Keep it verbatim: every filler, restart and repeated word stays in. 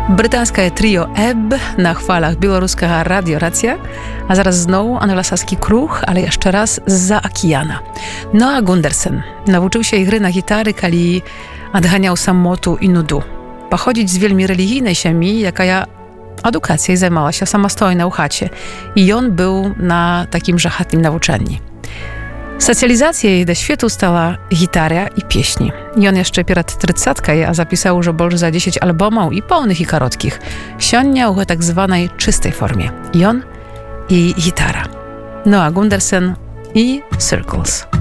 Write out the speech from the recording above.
Британське тріо Ebb на хвалах білоруського радіо Рація, а зараз знову anglosaski kruch, ale jeszcze raz zza okiana. Noah Gundersen nauczył się gry na gitary, kali odganiał samotu i nudu. Pochodzić z wielmi religijnej ziemi, jaka ja edukacją zajmowała się samostojna u chacie. I on był na takim żachatnym nauczeniu. Specjalizacją jej do światu stała gitara i pieśni. I on jeszcze pierat trzydzieska, a zapisał już bolż za dziesięć albumów i pełnych i krótkich. Sionia u tak zwanej czystej formie. I on i gitara. Noah Gundersen i Circles.